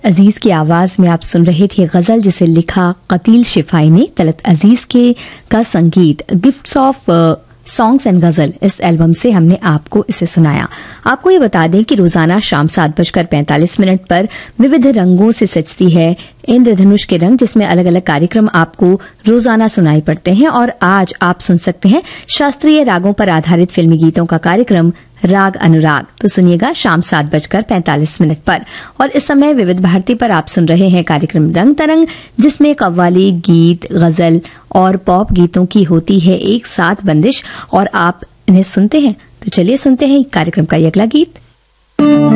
तलत अजीज की आवाज में आप सुन रहे थे गजल जिसे लिखा कतील शिफाई ने। तलत अजीज का संगीत गिफ्ट्स ऑफ सॉन्ग्स एंड गजल, इस एल्बम से हमने आपको इसे सुनाया। आपको ये बता दें कि रोजाना शाम 7:45 पर विविध रंगों से सजती है इंद्रधनुष के रंग, जिसमें अलग अलग कार्यक्रम आपको रोजाना सुनाई पड़ते हैं। और आज आप सुन सकते हैं शास्त्रीय रागों पर आधारित फिल्मी गीतों का कार्यक्रम राग अनुराग। तो सुनिएगा शाम 7:45 पर। और इस समय विविध भारती पर आप सुन रहे हैं कार्यक्रम रंग तरंग, जिसमें कव्वाली, गीत, गजल और पॉप गीतों की होती है एक साथ बंदिश, और आप इन्हें सुनते हैं। तो चलिए सुनते हैं कार्यक्रम का ये अगला गीत।